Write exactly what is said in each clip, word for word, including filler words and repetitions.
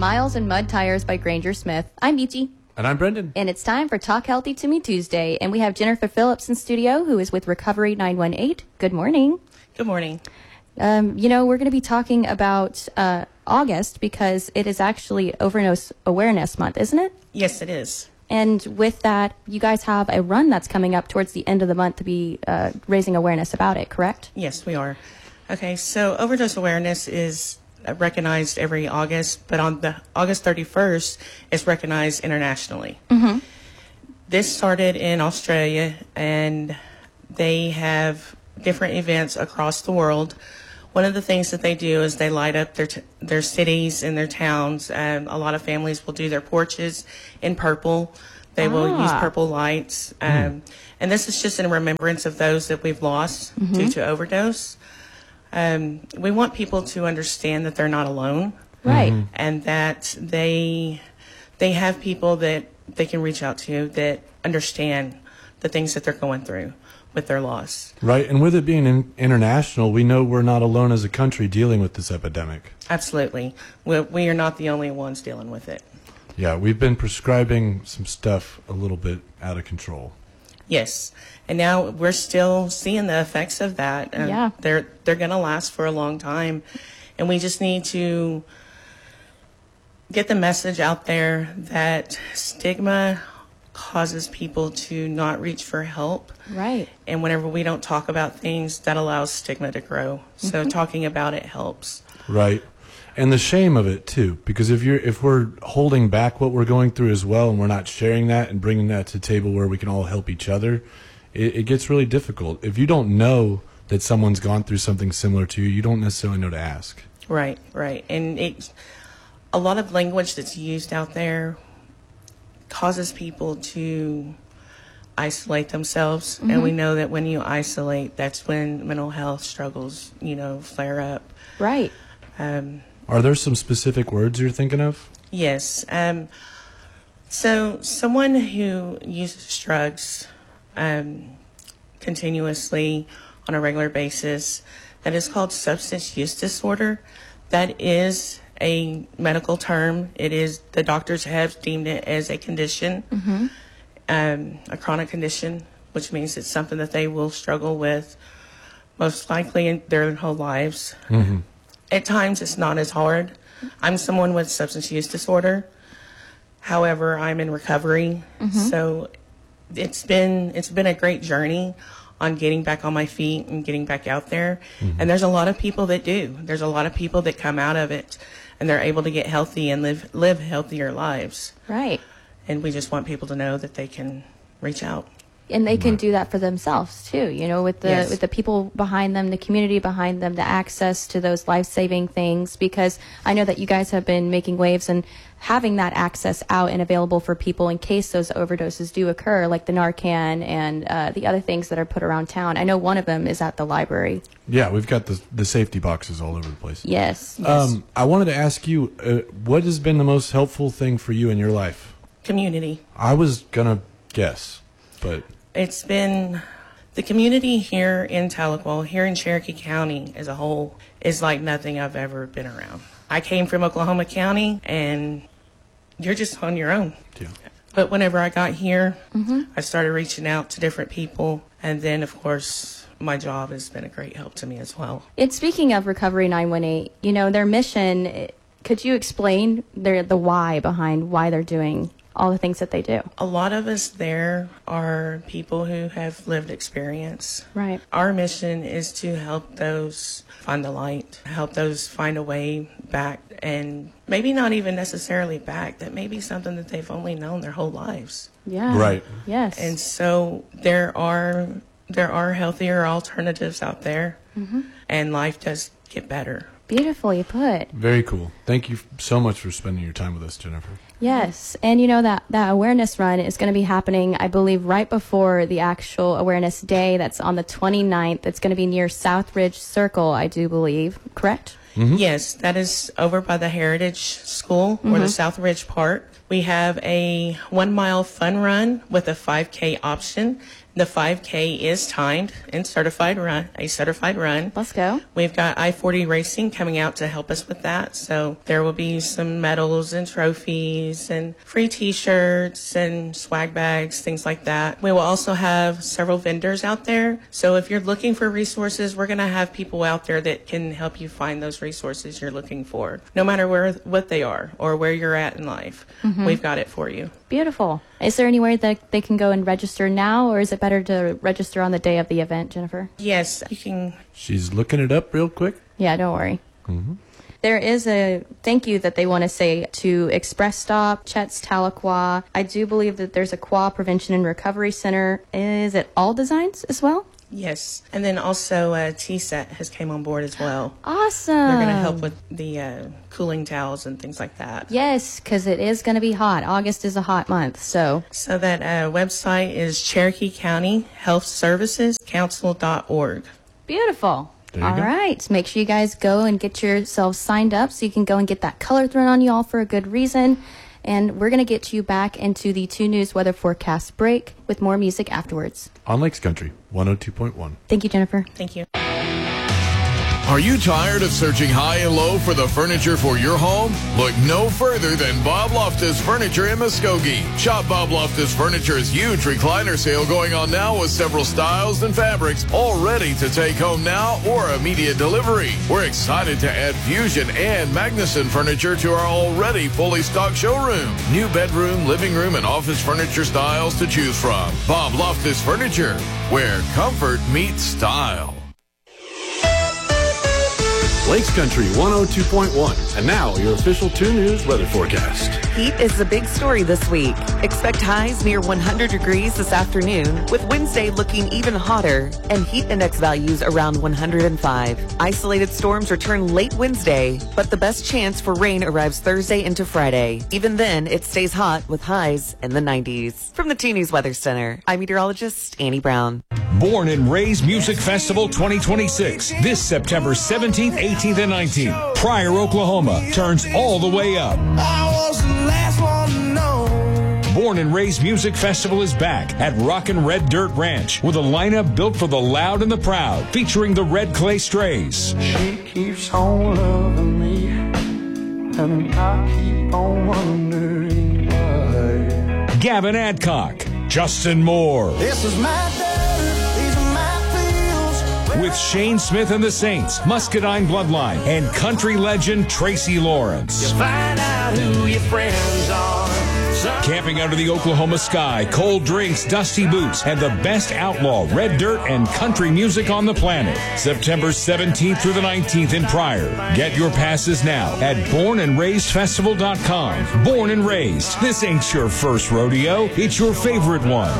Miles and Mud Tires by Granger Smith. I'm Michi. And I'm Brendan. And it's time for Talk Healthy to Me Tuesday. And we have Jennifer Phillips in studio, who is with Recovery nine one eight. Good morning. Good morning. Um, you know, we're going to be talking about uh, August because it is actually Overdose Awareness Month, isn't it? Yes, it is. And with that, you guys have a run that's coming up towards the end of the month to be uh, raising awareness about it, correct? Yes, we are. Okay, so overdose awareness is recognized every August, but on the August thirty-first, it's recognized internationally. Mm-hmm. This started in Australia, and they have different events across the world. One of the things that they do is they light up their t- their cities and their towns. Um, a lot of families will do their porches in purple. They will Ah. use purple lights. Um, Mm. And this is just in remembrance of those that we've lost Mm-hmm. due to overdose. Um, we want people to understand that they're not alone, Right. and that they they have people that they can reach out to that understand the things that they're going through with their loss. Right, and with it being in- international, we know we're not alone as a country dealing with this epidemic. Absolutely. We, we are not the only ones dealing with it. Yeah, we've been prescribing some stuff a little bit out of control. Yes. And now we're still seeing the effects of that. Um, Yeah. They're, they're going to last for a long time. And we just need to get the message out there that stigma causes people to not reach for help. Right. And whenever we don't talk about things, that allows stigma to grow. So Mm-hmm. talking about it helps. Right. And the shame of it too, because if you're if we're holding back what we're going through as well, and we're not sharing that and bringing that to the table where we can all help each other, it, it gets really difficult. If you don't know that someone's gone through something similar to you, you don't necessarily know to ask. Right, right. And it, a lot of language that's used out there causes people to isolate themselves. Mm-hmm. And we know that when you isolate, that's when mental health struggles, you know, flare up. Right. Um, Are there some specific words you're thinking of? yes. Um, so someone who uses drugs um, continuously on a regular basis, that is called substance use disorder. That is a medical term. It is, the doctors have deemed it as a condition, Mm-hmm. um, a chronic condition, which means it's something that they will struggle with most likely in their whole lives. Mm-hmm. At times, it's not as hard. I'm someone with substance use disorder. However, I'm in recovery, so it's been it's been a great journey on getting back on my feet and getting back out there. And there's a lot of people that do. There's a lot of people that come out of it and they're able to get healthy and live live healthier lives. Right. And we just want people to know that they can reach out. And they can do that for themselves too, you know, with the Yes. with the people behind them, the community behind them, the access to those life-saving things. Because I know that you guys have been making waves and having that access out and available for people in case those overdoses do occur, like the Narcan and uh, the other things that are put around town. I know one of them is at the library. Yeah, we've got the the safety boxes all over the place. Yes. Um, I wanted to ask you, uh, what has been the most helpful thing for you in your life? Community. I was gonna guess, but It's been the community here in Tahlequah, here in Cherokee County as a whole, is like nothing I've ever been around. I came from Oklahoma County, and you're just on your own. yeah. But whenever I got here, I started reaching out to different people, and then, of course, my job has been a great help to me as well. And speaking of Recovery nine one eight, you know, their mission, eh, could you explain their the why behind why they're doing all the things that they do? A lot of us there are people who have lived experience. Right. Our mission is to help those find the light, help those find a way back, and maybe not even necessarily back. That may be something that they've only known their whole lives. Yeah. Right. Yes. And so there are there are healthier alternatives out there, and life does get better. Beautifully put. Very cool. Thank you so much for spending your time with us, Jennifer. Yes. And you know that that awareness run is going to be happening, I believe, right before the actual awareness day. That's on the twenty-ninth. It's going to be near Southridge Circle, I do believe. Correct? Yes, that is over by the Heritage School or the Southridge Park. We have a one mile fun run with a five K option, The five K is timed and certified run, a certified run. Let's go. We've got I forty Racing coming out to help us with that. So there will be some medals and trophies and free t-shirts and swag bags, things like that. We will also have several vendors out there. So if you're looking for resources, we're going to have people out there that can help you find those resources you're looking for, no matter where what they are or where you're at in life. Mm-hmm. We've got it for you. Beautiful. Is there anywhere that they can go and register now, or is it better to register on the day of the event, Jennifer? Yes, you can. She's looking it up real quick. Yeah, don't worry. Mm-hmm. There is a thank you that they want to say to Express Stop, Chet's Tahlequah. I do believe that there's a Quah Prevention and Recovery Center. Is it All Designs as well? Yes. And then also uh, T-Set has came on board as well. Awesome. They're going to help with the uh, cooling towels and things like that. Yes, because it is going to be hot. August is a hot month, so. So that uh, website is Cherokee County Health Services Council dot org. Beautiful. There you all go. right. Make sure you guys go and get yourselves signed up so you can go and get that color thrown on you all for a good reason. And we're going to get you back into the two News weather forecast break with more music afterwards. On Lakes Country, one oh two point one. Thank you, Jennifer. Thank you. Are you tired of searching high and low for the furniture for your home? Look no further than Bob Loftus Furniture in Muskogee. Shop Bob Loftus Furniture's huge recliner sale going on now with several styles and fabrics all ready to take home now or immediate delivery. We're excited to add Fusion and Magnuson furniture to our already fully stocked showroom. New bedroom, living room, and office furniture styles to choose from. Bob Loftus Furniture, where comfort meets style. Lakes Country one oh two point one. And now your official two News weather forecast. Heat is the big story this week. Expect highs near one hundred degrees this afternoon, with Wednesday looking even hotter and heat index values around one hundred five. Isolated storms return late Wednesday, but the best chance for rain arrives Thursday into Friday. Even then, it stays hot with highs in the nineties. From the two News Weather Center, I'm meteorologist Annie Brown. Born and Raised Music Festival twenty twenty-six, this September seventeenth, eighteenth, and nineteenth. Pryor, Oklahoma turns all the way up. I was the last one to know. Born and Raised Music Festival is back at Rockin' Red Dirt Ranch with a lineup built for the loud and the proud, featuring the Red Clay Strays. She keeps on loving me, and I keep on wondering why. Gavin Adcock, Justin Moore, This is my dirt, these are my fields. with Shane Smith and the Saints, Muscadine Bloodline, and country legend Tracy Lawrence. Find out who your friends are. Some Camping under the Oklahoma sky, cold drinks, dusty boots, and the best outlaw, red dirt, and country music on the planet. September seventeenth through the nineteenth in Pryor. Get your passes now at born and raised festival dot com. Born and Raised. This ain't your first rodeo. It's your favorite one.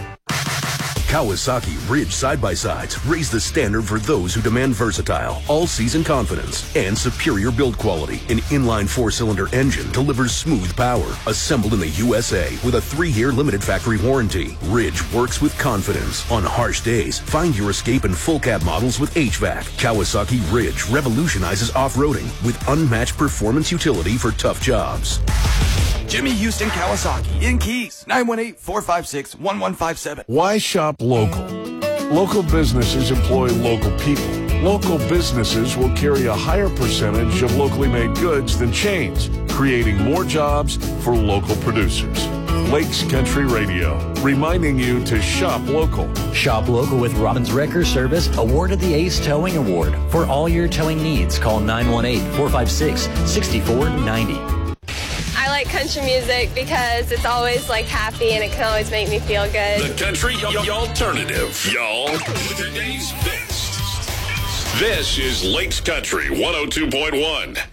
Kawasaki Ridge side-by-sides raise the standard for those who demand versatile, all-season confidence, and superior build quality. An inline four-cylinder engine delivers smooth power, assembled in the U S A with a three-year limited factory warranty. Ridge works with confidence. On harsh days, find your escape in full-cab models with H V A C. Kawasaki Ridge revolutionizes off-roading with unmatched performance utility for tough jobs. Jimmy Houston Kawasaki in Keys, nine one eight, four five six, one one five seven. Why shop local? Local businesses employ local people. Local businesses will carry a higher percentage of locally made goods than chains, creating more jobs for local producers. Lakes Country Radio, reminding you to shop local. Shop local with Robbins Wrecker Service, awarded the ACE Towing Award. For all your towing needs, call nine one eight, four five six, six four nine zero. I like country music because it's always like happy and it can always make me feel good. The country y- y- alternative, y'all. Today's best. This is Lakes Country one oh two point one.